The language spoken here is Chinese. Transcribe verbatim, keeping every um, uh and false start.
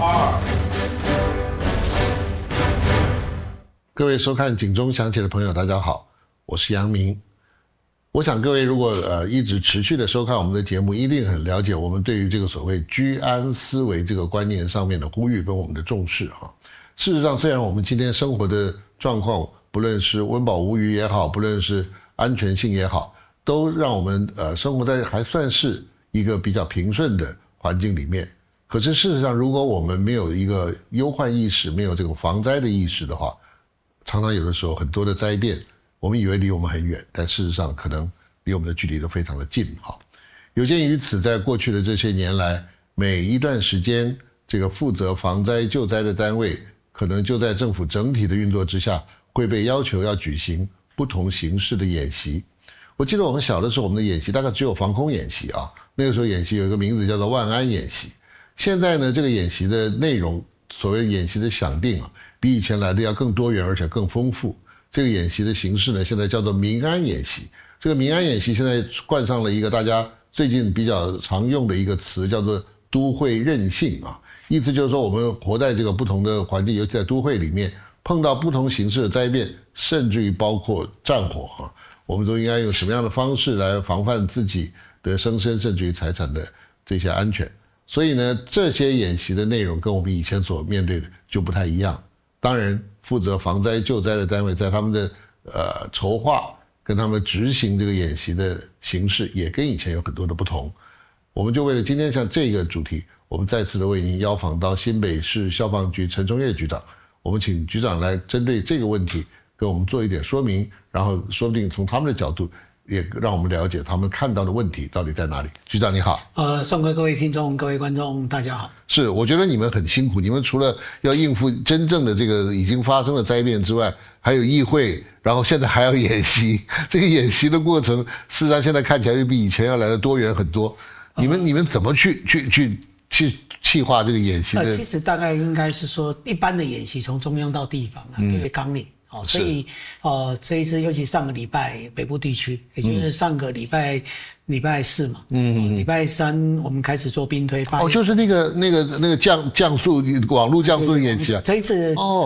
二。 各位收看警钟响起的朋友，大家好，我是杨明。我想各位如果呃一直持续的收看我们的节目，一定很了解我们对于这个所谓居安思危这个观念上面的呼吁跟我们的重视哈。事实上，虽然我们今天生活的状况，不论是温饱无虞也好，不论是安全性也好，都让我们呃生活在还算是一个比较平顺的环境里面。可是事实上，如果我们没有一个忧患意识，没有这个防灾的意识的话，常常有的时候很多的灾变，我们以为离我们很远，但事实上可能离我们的距离都非常的近哈。有鉴于此，在过去的这些年来，每一段时间，这个负责防灾救灾的单位，可能就在政府整体的运作之下，会被要求要举行不同形式的演习。我记得我们小的时候，我们的演习大概只有防空演习啊，那个时候演习有一个名字叫做万安演习。现在呢，这个演习的内容，所谓演习的想定啊，比以前来的要更多元，而且更丰富。这个演习的形式呢，现在叫做民安演习。这个民安演习现在冠上了一个大家最近比较常用的一个词，叫做都会韧性啊。意思就是说，我们活在这个不同的环境，尤其在都会里面，碰到不同形式的灾变，甚至于包括战火啊，我们都应该用什么样的方式来防范自己的生生，甚至于财产的这些安全。所以呢，这些演习的内容跟我们以前所面对的就不太一样。当然，负责防灾救灾的单位在他们的呃筹划跟他们执行这个演习的形式，也跟以前有很多的不同。我们就为了今天像这个主题，我们再次的为您邀访到新北市消防局陈崇业局长，我们请局长来针对这个问题跟我们做一点说明，然后说不定从他们的角度，也让我们了解他们看到的问题到底在哪里。局长你好。 呃，宋哥，各位听众、各位观众，大家好。 是，我觉得你们很辛苦，你们除了要应付真正的这个已经发生的灾变之外，还有议会，然后现在还要演习。这个演习的过程，事实上现在看起来又比以前要来的多元很多。你们、呃、你们怎么去去去去企划这个演习的？ 呃，其实大概应该是说，一般的演习从中央到地方啊，都会纲领。哦，所以呃，这一次尤其上个礼拜北部地区，也就是上个礼拜礼、嗯、拜四嘛，嗯，礼、呃、拜三我们开始做兵推。哦， 就是那个那个那个降降速网络降速演习啊。 这一次哦。